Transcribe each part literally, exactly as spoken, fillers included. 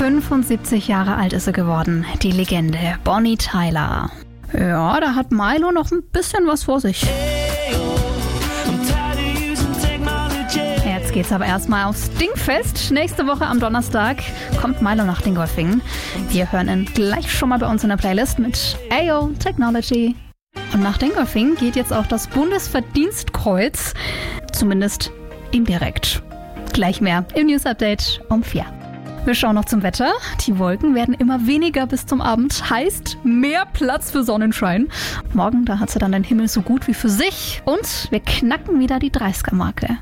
fünfundsiebzig Jahre alt ist sie geworden, die Legende Bonnie Tyler. Ja, da hat Milo noch ein bisschen was vor sich. Jetzt geht's aber erstmal aufs Dingfest. Nächste Woche am Donnerstag kommt Milo nach Dingolfing. Wir hören ihn gleich schon mal bei uns in der Playlist mit Ayo Technology. Und nach Dingolfing geht jetzt auch das Bundesverdienstkreuz, zumindest indirekt. Gleich mehr im News Update um vier. Wir schauen noch zum Wetter. Die Wolken werden immer weniger bis zum Abend. Heißt mehr Platz für Sonnenschein. Morgen, da hat sie dann den Himmel so gut wie für sich. Und wir knacken wieder die dreißiger-Marke.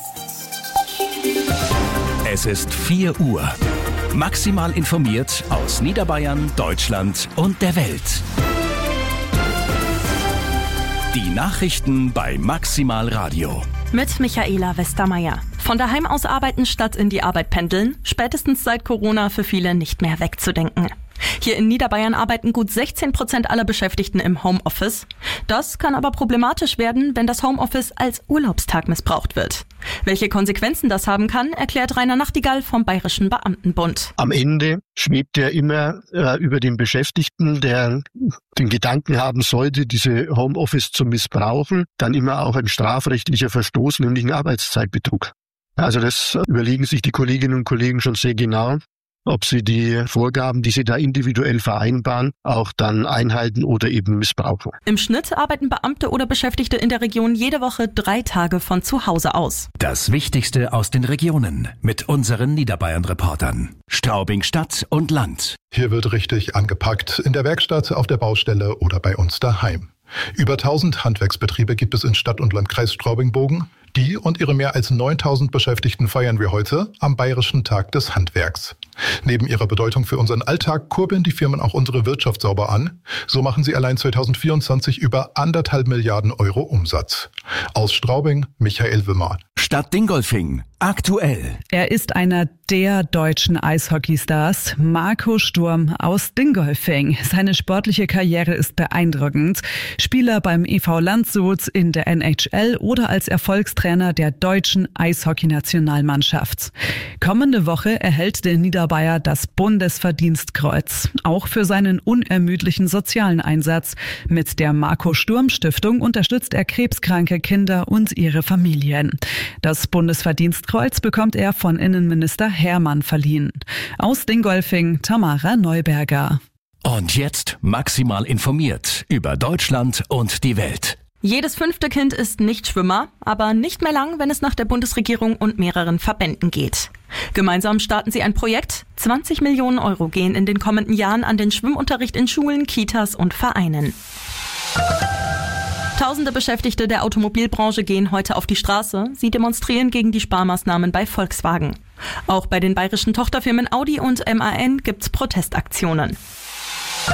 Es ist vier Uhr. Maximal informiert aus Niederbayern, Deutschland und der Welt. Die Nachrichten bei Maximal Radio. Mit Michaela Westermeier. Von daheim aus arbeiten statt in die Arbeit pendeln, spätestens seit Corona für viele nicht mehr wegzudenken. Hier in Niederbayern arbeiten gut sechzehn Prozent aller Beschäftigten im Homeoffice. Das kann aber problematisch werden, wenn das Homeoffice als Urlaubstag missbraucht wird. Welche Konsequenzen das haben kann, erklärt Rainer Nachtigall vom Bayerischen Beamtenbund. Am Ende schwebt ja immer äh, über den Beschäftigten, der den Gedanken haben sollte, diese Homeoffice zu missbrauchen, dann immer auch ein strafrechtlicher Verstoß, nämlich ein Arbeitszeitbetrug. Also das überlegen sich die Kolleginnen und Kollegen schon sehr genau, ob sie die Vorgaben, die sie da individuell vereinbaren, auch dann einhalten oder eben missbrauchen. Im Schnitt arbeiten Beamte oder Beschäftigte in der Region jede Woche drei Tage von zu Hause aus. Das Wichtigste aus den Regionen mit unseren Niederbayern-Reportern. Straubing Stadt und Land. Hier wird richtig angepackt, in der Werkstatt, auf der Baustelle oder bei uns daheim. Über tausend Handwerksbetriebe gibt es in Stadt- und Landkreis Straubing-Bogen. Die und ihre mehr als neuntausend Beschäftigten feiern wir heute am Bayerischen Tag des Handwerks. Neben ihrer Bedeutung für unseren Alltag kurbeln die Firmen auch unsere Wirtschaft sauber an. So machen sie allein zweitausendvierundzwanzig über anderthalb Milliarden Euro Umsatz. Aus Straubing, Michael Wimmer. Stadt Dingolfing. Aktuell. Er ist einer der deutschen Eishockeystars, Marco Sturm aus Dingolfing. Seine sportliche Karriere ist beeindruckend. Spieler beim E V Landshut, in der N H L oder als Erfolgstrainer der deutschen Eishockey-Nationalmannschaft. Kommende Woche erhält der Niederbayer das Bundesverdienstkreuz. Auch für seinen unermüdlichen sozialen Einsatz. Mit der Marco Sturm Stiftung unterstützt er krebskranke Kinder und ihre Familien. Das Bundesverdienstkreuz Kreuz bekommt er von Innenminister Hermann verliehen. Aus Dingolfing, Tamara Neuberger. Und jetzt maximal informiert über Deutschland und die Welt. Jedes fünfte Kind ist nicht Schwimmer, aber nicht mehr lang, wenn es nach der Bundesregierung und mehreren Verbänden geht. Gemeinsam starten sie ein Projekt. zwanzig Millionen Euro gehen in den kommenden Jahren an den Schwimmunterricht in Schulen, Kitas und Vereinen. Tausende Beschäftigte der Automobilbranche gehen heute auf die Straße. Sie demonstrieren gegen die Sparmaßnahmen bei Volkswagen. Auch bei den bayerischen Tochterfirmen Audi und M A N gibt's Protestaktionen.